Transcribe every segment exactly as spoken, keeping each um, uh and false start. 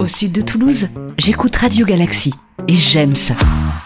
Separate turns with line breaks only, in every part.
Au sud de Toulouse, j'écoute Radio Galaxy et j'aime ça.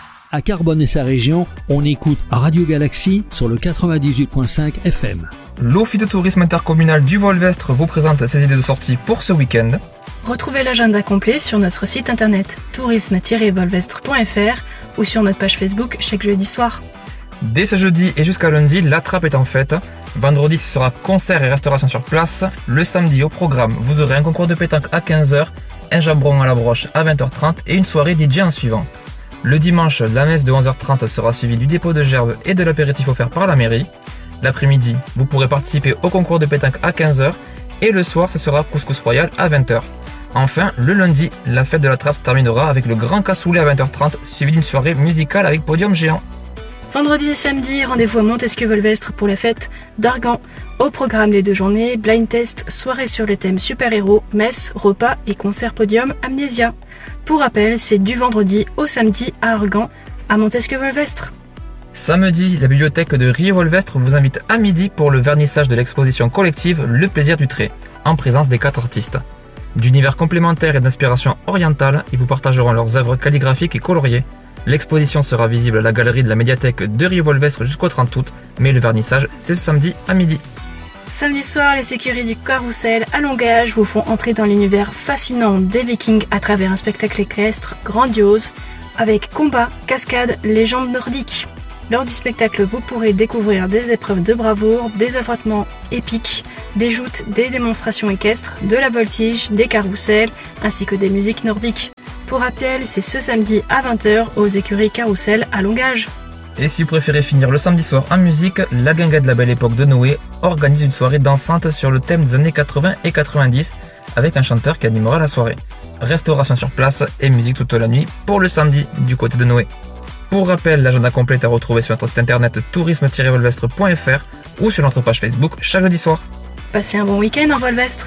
À Carbone et sa région, on écoute Radio Galaxy sur le quatre-vingt-dix-huit virgule cinq F M.
L'Office de tourisme intercommunal du Volvestre vous présente ses idées de sortie pour ce week-end.
Retrouvez l'agenda complet sur notre site internet tourisme tiret volvestre point f r ou sur notre page Facebook chaque jeudi soir.
Dès ce jeudi et jusqu'à lundi, la trappe est en fête. Vendredi, ce sera concert et restauration sur place. Le samedi, au programme, vous aurez un concours de pétanque à quinze heures, un jambon à la broche à vingt heures trente et une soirée D J en suivant. Le dimanche, la messe de onze heures trente sera suivie du dépôt de gerbes et de l'apéritif offert par la mairie. L'après-midi, vous pourrez participer au concours de pétanque à quinze heures et le soir, ce sera couscous royal à vingt heures. Enfin, le lundi, la fête de la trappe se terminera avec le grand cassoulet à vingt heures trente, suivi d'une soirée musicale avec podium géant.
Vendredi et samedi, rendez-vous à Montesquieu-Volvestre pour la fête d'Argan. Au programme des deux journées, blind test, soirée sur le thème super-héros, messe, repas et concert podium Amnésia. Pour rappel, c'est du vendredi au samedi à Argan, à Montesquieu-Volvestre.
Samedi, la bibliothèque de Rieux-Volvestre vous invite à midi pour le vernissage de l'exposition collective Le plaisir du trait, en présence des quatre artistes. D'univers complémentaires et d'inspiration orientale, ils vous partageront leurs œuvres calligraphiques et coloriées. L'exposition sera visible à la galerie de la médiathèque de Rieux-Volvestre jusqu'au trente août, mais le vernissage, c'est ce samedi à midi.
Samedi soir, les sécurités du Carrousel à Longage vous font entrer dans l'univers fascinant des Vikings à travers un spectacle équestre grandiose avec combats, cascades, légendes nordiques. Lors du spectacle, vous pourrez découvrir des épreuves de bravoure, des affrontements épiques, des joutes, des démonstrations équestres, de la voltige, des carrousels, ainsi que des musiques nordiques. Pour rappel, c'est ce samedi à vingt heures aux écuries Carrousel à Longage.
Et si vous préférez finir le samedi soir en musique, la Guinguette de la Belle Époque de Noé organise une soirée dansante sur le thème des années quatre-vingts et quatre-vingt-dix avec un chanteur qui animera la soirée. Restauration sur place et musique toute la nuit pour le samedi du côté de Noé. Pour rappel, l'agenda complet est à retrouver sur notre site internet tourisme tiret volvestre point f r ou sur notre page Facebook chaque jeudi soir.
Passez un bon week-end en Volvestre.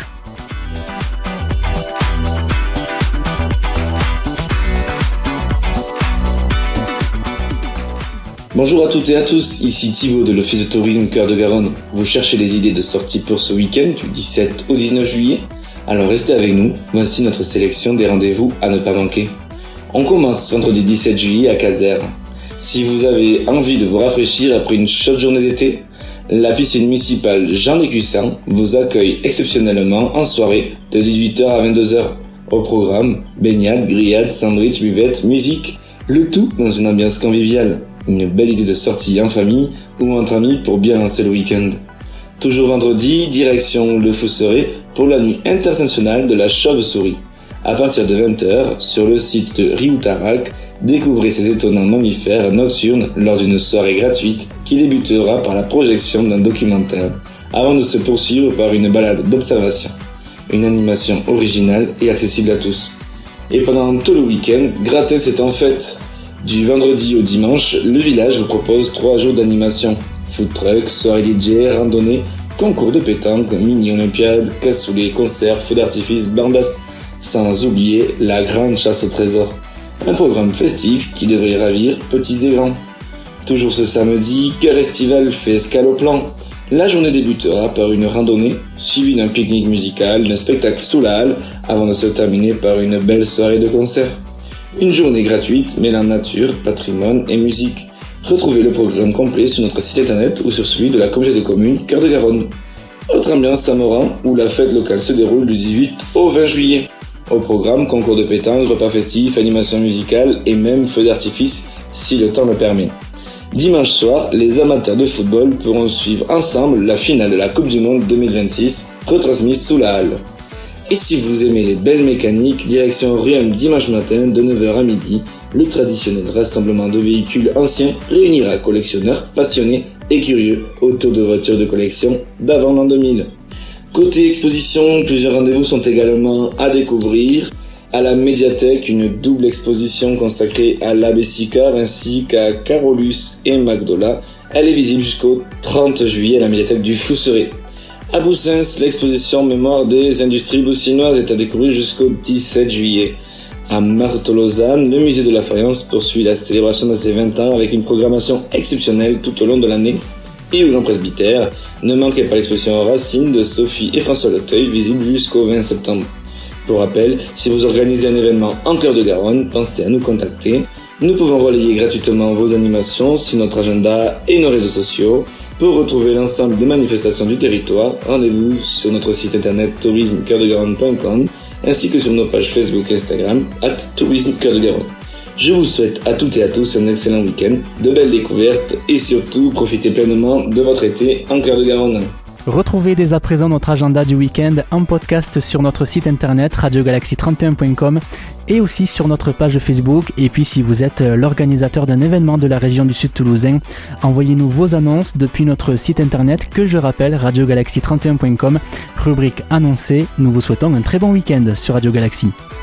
Bonjour à toutes et à tous, ici Thibaut de l'Office de tourisme Cœur de Garonne. Vous cherchez les idées de sortie pour ce week-end du dix-sept au dix-neuf juillet? Alors restez avec nous, voici notre sélection des rendez-vous à ne pas manquer. On commence vendredi dix-sept juillet à Caser. Si vous avez envie de vous rafraîchir après une chaude journée d'été, la piscine municipale Jean Lécussin vous accueille exceptionnellement en soirée de dix-huit heures à vingt-deux heures. Au programme, baignade, grillade, sandwich, buvette, musique, le tout dans une ambiance conviviale. Une belle idée de sortie en famille ou entre amis pour bien lancer le week-end. Toujours vendredi, direction le Fousseret pour la nuit internationale de la chauve-souris. À partir de vingt heures, sur le site de Rioutarac, découvrez ces étonnants mammifères nocturnes lors d'une soirée gratuite qui débutera par la projection d'un documentaire, avant de se poursuivre par une balade d'observation. Une animation originale et accessible à tous. Et pendant tout le week-end, gratin c'est en fête. Du vendredi au dimanche, le village vous propose trois jours d'animation. Food truck, soirée D J, randonnée, concours de pétanque, mini-olympiade, cassoulet, concerts, feux d'artifice, bandas, sans oublier la grande chasse au trésor. Un programme festif qui devrait ravir petits et grands. Toujours ce samedi, Cœur Estival fait escale au plan. La journée débutera par une randonnée, suivie d'un pique-nique musical, d'un spectacle sous la halle, avant de se terminer par une belle soirée de concert. Une journée gratuite mêlant nature, patrimoine et musique. Retrouvez le programme complet sur notre site internet ou sur celui de la communauté de communes Cœur de Garonne. Autre ambiance Saint-Morin où la fête locale se déroule du dix-huit au vingt juillet. Au programme, concours de pétanque, repas festifs, animation musicale et même feux d'artifice si le temps le permet. Dimanche soir, les amateurs de football pourront suivre ensemble la finale de la Coupe du Monde deux mille vingt-six, retransmise sous la halle. Et si vous aimez les belles mécaniques, direction Rueil dimanche matin de neuf heures à midi, le traditionnel rassemblement de véhicules anciens réunira collectionneurs passionnés et curieux autour de voitures de collection d'avant l'an deux mille. Côté exposition, plusieurs rendez-vous sont également à découvrir. À la médiathèque, une double exposition consacrée à l'abbé Sicard ainsi qu'à Carolus et Magdola. Elle est visible jusqu'au trente juillet à la médiathèque du Fousseret. À Boussens, l'exposition Mémoire des industries boussinoises est à découvrir jusqu'au dix-sept juillet. À Marthe-Lausanne, le musée de la Faïence poursuit la célébration de ses vingt ans avec une programmation exceptionnelle tout au long de l'année. Et au Grand Presbytère, ne manquez pas l'exposition Racines de Sophie et François Leteuil, visible jusqu'au vingt septembre. Pour rappel, si vous organisez un événement en cœur de Garonne, pensez à nous contacter. Nous pouvons relayer gratuitement vos animations sur notre agenda et nos réseaux sociaux. Pour retrouver l'ensemble des manifestations du territoire, rendez-vous sur notre site internet tourisme cœur de garonne point com ainsi que sur nos pages Facebook et Instagram arobase tourisme cœur de garonne. Je vous souhaite à toutes et à tous un excellent week-end, de belles découvertes et surtout profitez pleinement de votre été en cœur de Garonne.
Retrouvez dès à présent notre agenda du week-end en podcast sur notre site internet radio galaxie trente et un point com et aussi sur notre page Facebook. Et puis si vous êtes l'organisateur d'un événement de la région du Sud Toulousain, envoyez-nous vos annonces depuis notre site internet que je rappelle radio galaxie trente et un point com, rubrique annoncée. Nous vous souhaitons un très bon week-end sur Radio Galaxie.